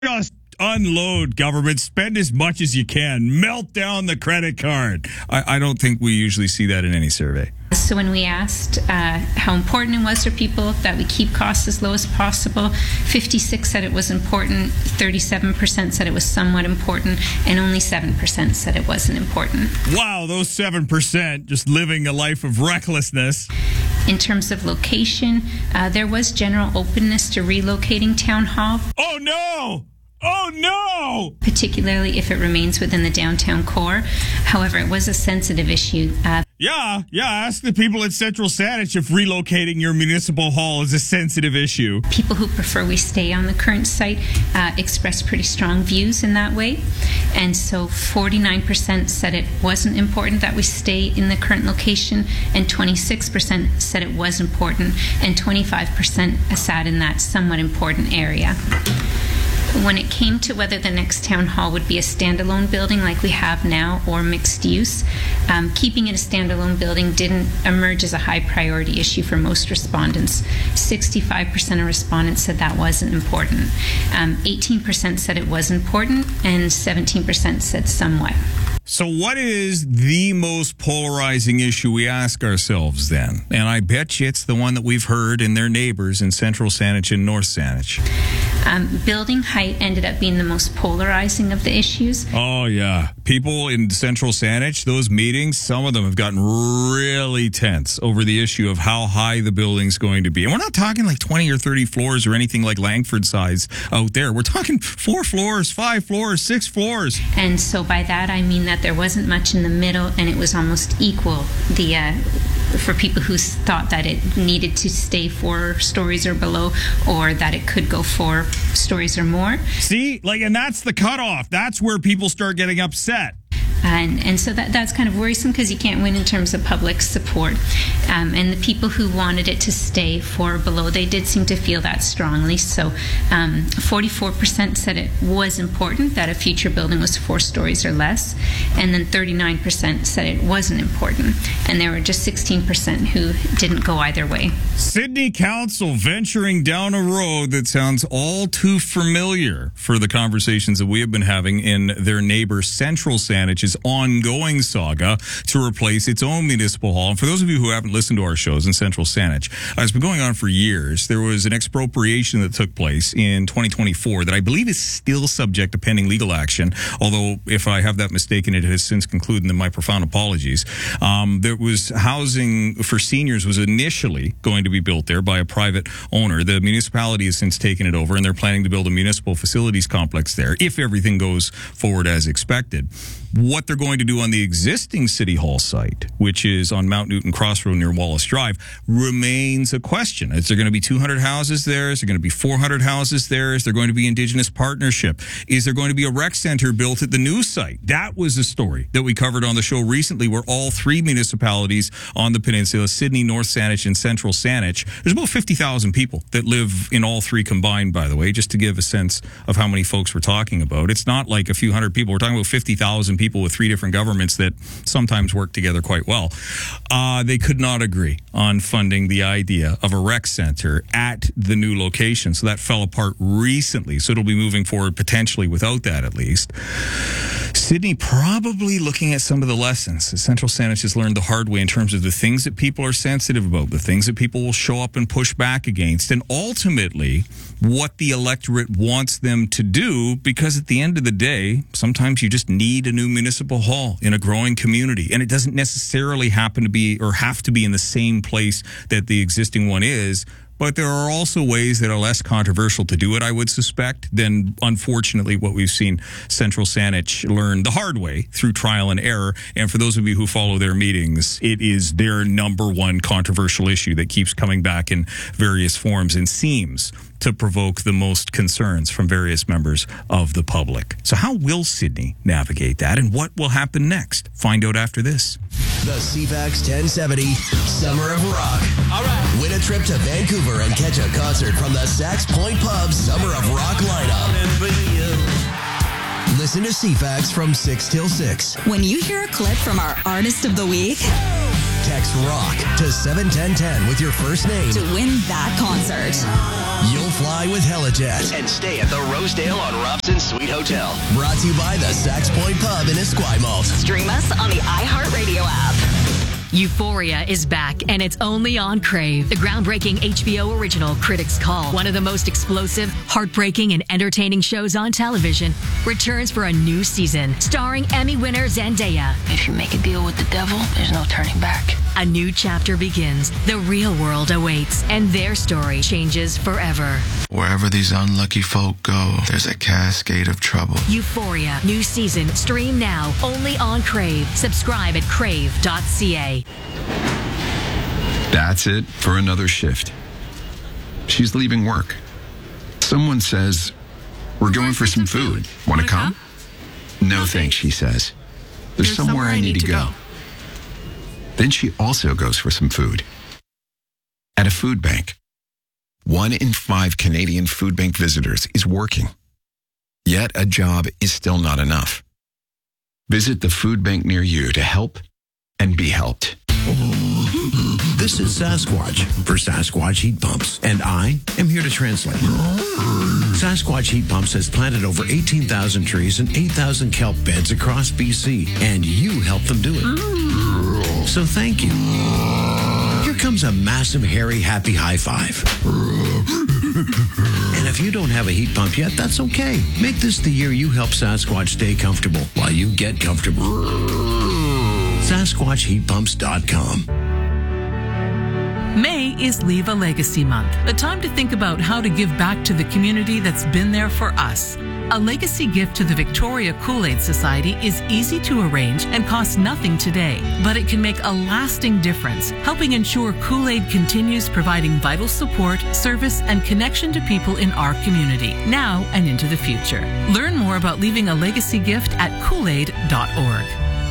Just unload, government. Spend as much as you can. Melt down the credit card. I don't think we usually see that in any survey. So when we asked how important it was for people that we keep costs as low as possible, 56% said it was important, 37% said it was somewhat important, and only 7% said it wasn't important. Wow, those 7% just living a life of recklessness. In terms of location, there was general openness to relocating Town Hall. Oh, no! Oh, no! Particularly if it remains within the downtown core. However, it was a sensitive issue. Yeah. Ask the people at Central Saanich if relocating your municipal hall is a sensitive issue. People who prefer we stay on the current site expressed pretty strong views in that way. And so 49% said it wasn't important that we stay in the current location, and 26% said it was important, and 25% sat in that somewhat important area. When it came to whether the next town hall would be a standalone building like we have now or mixed use, keeping it a standalone building didn't emerge as a high priority issue for most respondents. 65% of respondents said that wasn't important. 18% said it was important, and 17% said somewhat. So what is the most polarizing issue, we ask ourselves then? And I bet you it's the one that we've heard in their neighbors in Central Saanich and North Saanich. Building height ended up being the most polarizing of the issues. Oh, yeah. People in Central Saanich, those meetings, some of them have gotten really tense over the issue of how high the building's going to be. And we're not talking like 20 or 30 floors or anything like Langford size out there. We're talking 4 floors, 5 floors, 6 floors. And so by that I mean that there wasn't much in the middle, and it was almost equal. For people who thought that it needed to stay 4 stories or below, or that it could go 4 stories or more. See, and that's the cutoff. That's where people start getting upset. And so that's kind of worrisome, because you can't win in terms of public support. And the people who wanted it to stay 4 or below, they did seem to feel that strongly. So 44% said it was important that a future building was 4 stories or less. And then 39% said it wasn't important. And there were just 16% who didn't go either way. Sydney Council venturing down a road that sounds all too familiar for the conversations that we have been having in their neighbor Central Saanich's ongoing saga to replace its own municipal hall. And for those of you who haven't listened to our shows in Central Saanich, it's been going on for years. There was an expropriation that took place in 2024 that I believe is still subject to pending legal action, although if I have that mistaken, it has since concluded, and my profound apologies. There was housing for seniors was initially going to be built there by a private owner. The municipality has since taken it over, and they're planning to build a municipal facilities complex there if everything goes forward as expected. What they're going to do on the existing City Hall site, which is on Mount Newton Crossroad near Wallace Drive, remains a question. Is there going to be 200 houses there? Is there going to be 400 houses there? Is there going to be Indigenous partnership? Is there going to be a rec center built at the new site? That was a story that we covered on the show recently, where all 3 municipalities on the peninsula, Sydney, North Saanich, and Central Saanich, there's about 50,000 people that live in all 3 combined, by the way, just to give a sense of how many folks we're talking about. It's not like a few hundred people. We're talking about 50,000 people with 3 different governments that sometimes work together quite well. They could not agree on funding the idea of a rec center at the new location. So that fell apart recently. So it'll be moving forward potentially without that, at least. Sydney probably looking at some of the lessons that Central Saanich has learned the hard way in terms of the things that people are sensitive about, the things that people will show up and push back against, and ultimately what the electorate wants them to do, because at the end of the day, sometimes you just need a new municipal hall in a growing community, and it doesn't necessarily happen to be or have to be in the same place that the existing one is. But there are also ways that are less controversial to do it, I would suspect, than, unfortunately, what we've seen Central Saanich learn the hard way through trial and error. And for those of you who follow their meetings, it is their number one controversial issue that keeps coming back in various forms and seems to provoke the most concerns from various members of the public. So how will Sydney navigate that, and what will happen next? Find out after this. The CFAX 1070 Summer of Rock. All right. Win a trip to Vancouver and catch a concert from the Sax Point Pub Summer of Rock lineup. Listen to CFAX from 6 till 6. When you hear a clip from our Artist of the Week, Text ROCK to 71010 with your first name to win that concert. You'll fly with Helijet and stay at the Rosedale on Robson Suite Hotel. Brought to you by the Sax Point Pub in Esquimalt. Stream us on the iHeartRadio app. Euphoria is back, and it's only on Crave. The groundbreaking HBO original Critics' Call, one of the most explosive, heartbreaking, and entertaining shows on television, returns for a new season, starring Emmy winner Zendaya. If you make a deal with the devil, there's no turning back. A new chapter begins. The real world awaits, and their story changes forever. Wherever these unlucky folk go, there's a cascade of trouble. Euphoria, new season, stream now, only on Crave. Subscribe at crave.ca. That's it for another shift. She's leaving work. Someone says, "We're going for some food. Want to come?" No thanks, she says. There's somewhere I need to go. Then she also goes for some food. At a food bank. 1 in 5 Canadian food bank visitors is working. Yet a job is still not enough. Visit the food bank near you to help and be helped. This is Sasquatch for Sasquatch Heat Pumps, and I am here to translate. Sasquatch Heat Pumps has planted over 18,000 trees and 8,000 kelp beds across BC, and you helped them do it. So thank you. Here comes a massive, hairy, happy high five. And if you don't have a heat pump yet, that's okay. Make this the year you help Sasquatch stay comfortable while you get comfortable. SasquatchHeatPumps.com. May is Leave a Legacy Month, a time to think about how to give back to the community that's been there for us. A legacy gift to the Victoria Kool-Aid Society is easy to arrange and costs nothing today, but it can make a lasting difference, helping ensure Kool-Aid continues providing vital support, service, and connection to people in our community, now and into the future. Learn more about leaving a legacy gift at koolaid.org.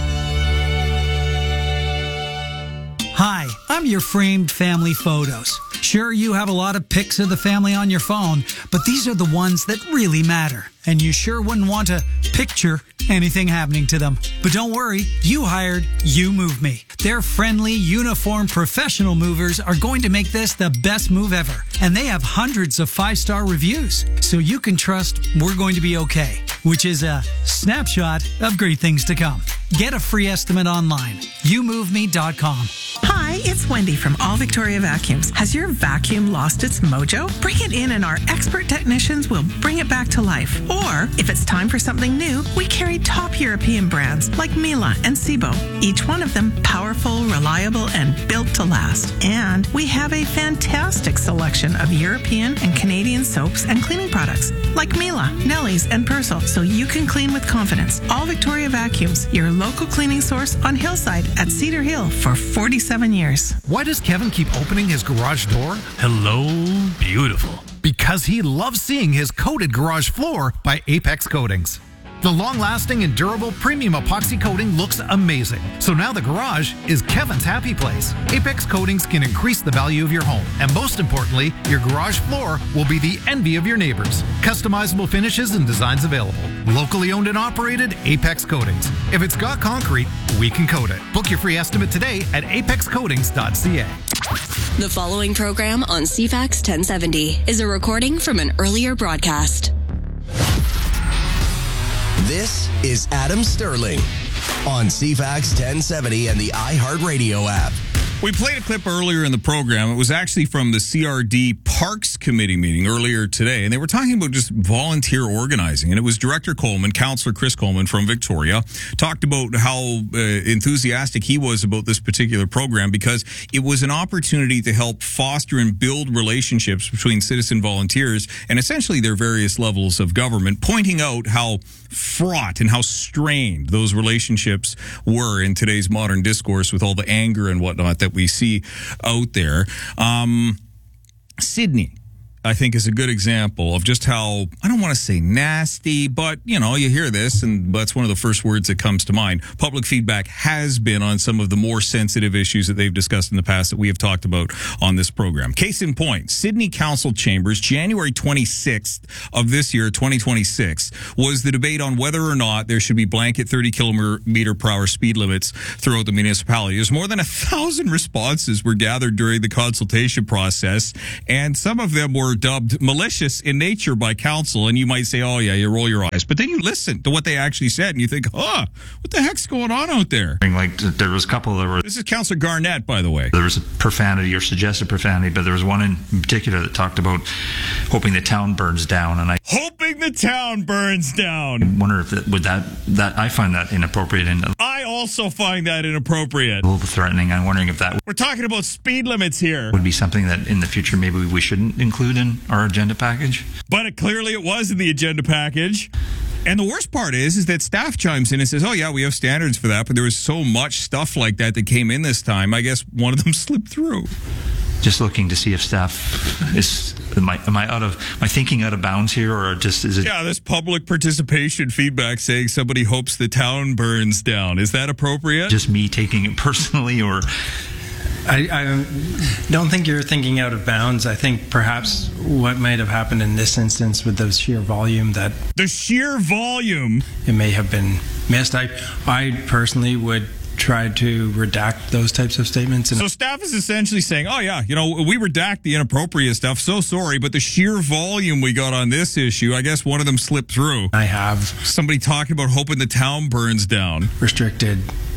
Hi, I'm your framed family photos. Sure, you have a lot of pics of the family on your phone, but these are the ones that really matter. And you sure wouldn't want to picture anything happening to them. But don't worry, you hired You Move Me. Their friendly, uniformed, professional movers are going to make this the best move ever. And they have hundreds of 5-star reviews. So you can trust we're going to be okay, which is a snapshot of great things to come. Get a free estimate online. YouMoveMe.com. Hi, it's Wendy from All Victoria Vacuums. Has your vacuum lost its mojo? Bring it in and our expert technicians will bring it back to life. Or, if it's time for something new, we carry top European brands like Miele and Sebo. Each one of them powerful, reliable, and built to last. And we have a fantastic selection of European and Canadian soaps and cleaning products like Miele, Nelly's, and Persil, so you can clean with confidence. All Victoria Vacuums, your local cleaning source on Hillside at Cedar Hill for 47 years. Why does Kevin keep opening his garage door? Hello, beautiful. Because he loves seeing his coated garage floor by Apex Coatings. The long-lasting and durable premium epoxy coating looks amazing. So now the garage is Kevin's happy place. Apex Coatings can increase the value of your home. And most importantly, your garage floor will be the envy of your neighbors. Customizable finishes and designs available. Locally owned and operated, Apex Coatings. If it's got concrete, we can coat it. Book your free estimate today at apexcoatings.ca. The following program on CFAX 1070 is a recording from an earlier broadcast. This is Adam Sterling on CFAX 1070 and the iHeartRadio app. We played a clip earlier in the program. It was actually from the CRD Parks Committee meeting earlier today, and they were talking about just volunteer organizing. And it was Director Coleman, Councillor Chris Coleman from Victoria, talked about how enthusiastic he was about this particular program because it was an opportunity to help foster and build relationships between citizen volunteers and essentially their various levels of government, pointing out how fraught and how strained those relationships were in today's modern discourse with all the anger and whatnot that we see out there. Sydney I think, is a good example of just how, I don't want to say nasty, but, you hear this, and that's one of the first words that comes to mind. Public feedback has been on some of the more sensitive issues that they've discussed in the past that we have talked about on this program. Case in point, Sydney Council Chambers, January 26th of this year, 2026, was the debate on whether or not there should be blanket 30 kilometer per hour speed limits throughout the municipality. There's more than 1,000 responses were gathered during the consultation process, and some of them were dubbed malicious in nature by council. And you might say, oh yeah, you roll your eyes, but then you listen to what they actually said and you think, what the heck's going on out there? Like, there was a couple that were... This is Councillor Garnett, by the way. There was a profanity or suggested profanity, but there was one in particular that talked about hoping the town burns down, and hoping the town burns down. I wonder if that I find that inappropriate, and I also find that inappropriate. A little threatening. I'm wondering if that... We're talking about speed limits here. Would be something that in the future maybe we shouldn't include in our agenda package. But clearly it was in the agenda package. And the worst part is that staff chimes in and says, oh yeah, we have standards for that, but there was so much stuff like that came in this time. I guess one of them slipped through. Just looking to see if staff is... Am I thinking out of bounds here, or just is it... Yeah, this public participation feedback saying somebody hopes the town burns down. Is that appropriate? Just me taking it personally, or... I don't think you're thinking out of bounds. I think perhaps what might have happened in this instance with the sheer volume that... The sheer volume? It may have been missed. I personally would try to redact those types of statements. So staff is essentially saying, oh yeah, we redact the inappropriate stuff, so sorry, but the sheer volume we got on this issue, I guess one of them slipped through. I have somebody talking about hoping the town burns down. Restricted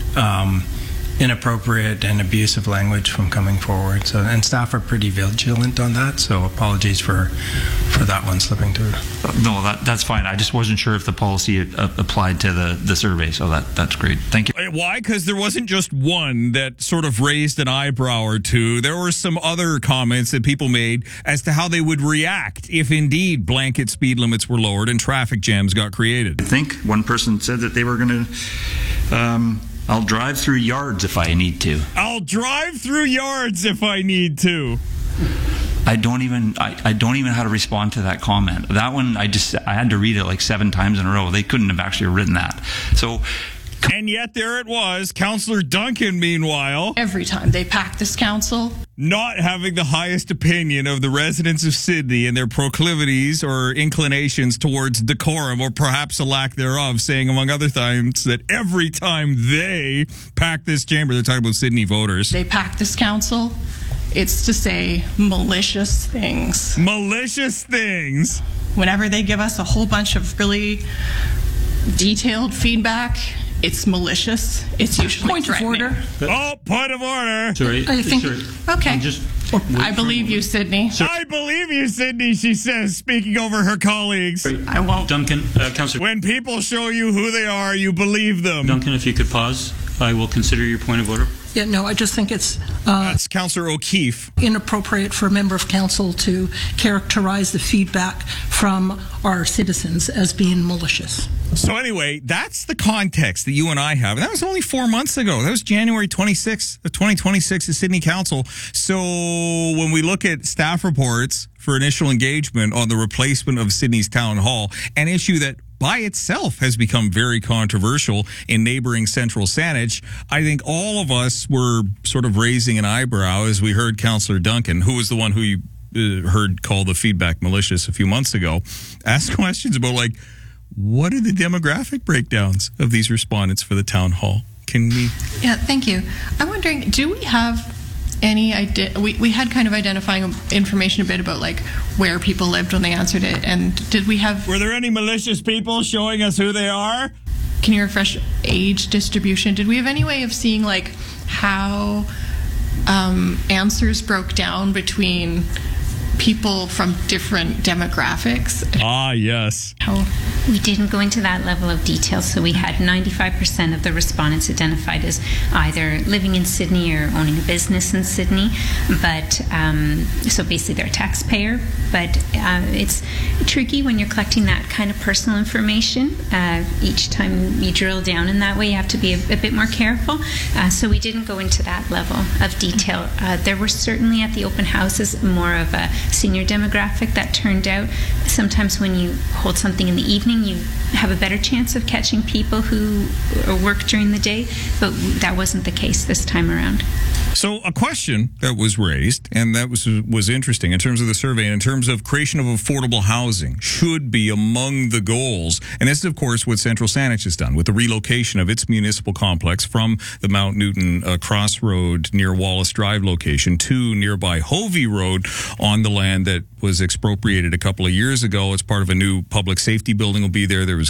inappropriate and abusive language from coming forward. So, and staff are pretty vigilant on that, so apologies for that one slipping through. No, that's fine. I just wasn't sure if the policy applied to the survey, so that's great. Thank you. Why? Because there wasn't just one that sort of raised an eyebrow or two. There were some other comments that people made as to how they would react if indeed blanket speed limits were lowered and traffic jams got created. I think one person said that they were going to... I'll drive through yards if I need to. I'll drive through yards if I need to. I don't even know how to respond to that comment. That one, I had to read it like 7 times in a row. They couldn't have actually written that. So... And yet there it was. Councillor Duncan, meanwhile... Every time they pack this council... Not having the highest opinion of the residents of Sydney and their proclivities or inclinations towards decorum, or perhaps a lack thereof, saying, among other things, that every time they pack this chamber, they're talking about Sydney voters. They pack this council, it's to say malicious things. Malicious things? Whenever they give us a whole bunch of really detailed feedback... It's malicious. It's usually point of order. Oh, point of order. Sorry. I think. Okay. I believe you, Sydney. I believe you, Sydney, she says, speaking over her colleagues. I won't. Duncan, Councillor. When people show you who they are, you believe them. Duncan, if you could pause, I will consider your point of order. Yeah, no, I just think it's... That's Councillor O'Keefe. Inappropriate for a member of council to characterize the feedback from our citizens as being malicious. So anyway, that's the context that you and I have. And that was only 4 months ago. That was January 26th of 2026 at Sydney Council. So when we look at staff reports for initial engagement on the replacement of Sydney's Town Hall, an issue that by itself has become very controversial in neighboring Central Saanich, I think all of us were sort of raising an eyebrow as we heard Councillor Duncan, who was the one who you heard call the feedback malicious a few months ago, ask questions about, like, what are the demographic breakdowns of these respondents for the town hall? Can we... Yeah, thank you. I'm wondering, do we have any idea? We had kind of identifying information a bit about, like, where people lived when they answered it, and did we have... Were there any malicious people showing us who they are? Can you refresh age distribution? Did we have any way of seeing, like, how answers broke down between people from different demographics? Ah, yes. We didn't go into that level of detail, so we had 95% of the respondents identified as either living in Sydney or owning a business in Sydney, but so basically they're a taxpayer, but it's tricky when you're collecting that kind of personal information. Each time you drill down in that way, you have to be a bit more careful, so we didn't go into that level of detail. There were certainly at the open houses more of a senior demographic. That turned out sometimes when you hold something in the evening, you have a better chance of catching people who work during the day, but that wasn't the case this time around. So a question that was raised, and that was interesting in terms of the survey, and in terms of creation of affordable housing should be among the goals. And this is, of course, what Central Saanich has done with the relocation of its municipal complex from the Mount Newton Crossroad near Wallace Drive location to nearby Hovey Road on the land that was expropriated a couple of years ago. It's part of a new public safety building will be there. There was